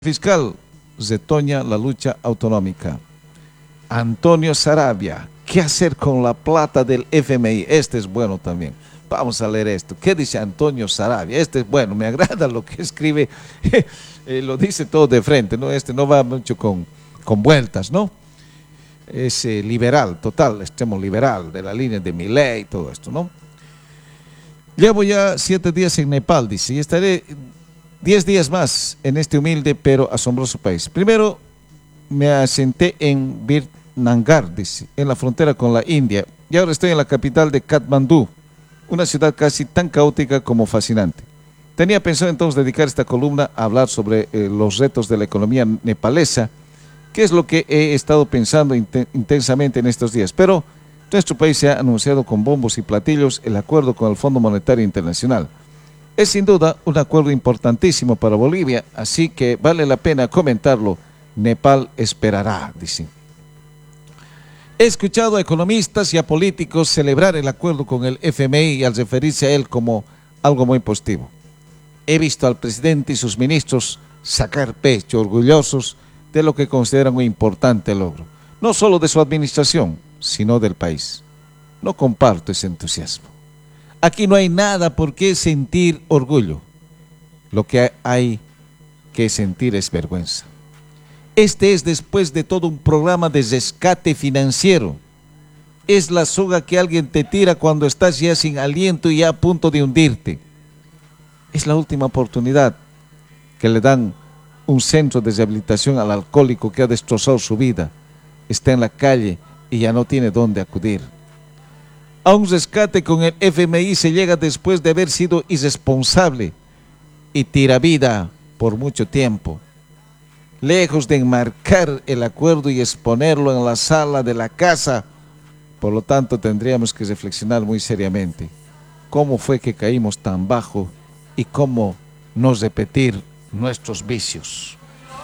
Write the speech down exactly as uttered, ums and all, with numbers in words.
Fiscal retoña la lucha autonómica. Antonio Sarabia, ¿qué hacer con la plata del F M I? Este es bueno también. Vamos a leer esto. ¿Qué dice Antonio Sarabia? Este es bueno, me agrada lo que escribe, eh, lo dice todo de frente, ¿no? Este no va mucho con, con vueltas, ¿no? Es eh, liberal, total, extremo liberal, de la línea de Milei y todo esto, ¿no? Llevo ya siete días en Nepal, dice, y estaré diez días más en este humilde pero asombroso país. Primero me asenté en Birnangar, dice, en la frontera con la India, y ahora estoy en la capital de Katmandú, una ciudad casi tan caótica como fascinante. Tenía pensado entonces dedicar esta columna a hablar sobre eh, los retos de la economía nepalesa, que es lo que he estado pensando int- intensamente en estos días, pero nuestro país se ha anunciado con bombos y platillos el acuerdo con el Fondo Monetario Internacional. Es sin duda un acuerdo importantísimo para Bolivia, así que vale la pena comentarlo. Nepal esperará, dice. He escuchado a economistas y a políticos celebrar el acuerdo con el F M I y al referirse a él como algo muy positivo. He visto al presidente y sus ministros sacar pecho, orgullosos de lo que consideran un importante logro, no solo de su administración, sino del país. No comparto ese entusiasmo. Aquí no hay nada por qué sentir orgullo. Lo que hay que sentir es vergüenza. Este es, después de todo, un programa de rescate financiero. Es la soga que alguien te tira cuando estás ya sin aliento y ya a punto de hundirte. Es la última oportunidad que le dan un centro de rehabilitación al alcohólico que ha destrozado su vida. Está en la calle y ya no tiene dónde acudir. A un rescate con el F M I se llega después de haber sido irresponsable y tiravida por mucho tiempo. Lejos de enmarcar el acuerdo y exponerlo en la sala de la casa, por lo tanto tendríamos que reflexionar muy seriamente cómo fue que caímos tan bajo y cómo no repetir nuestros vicios.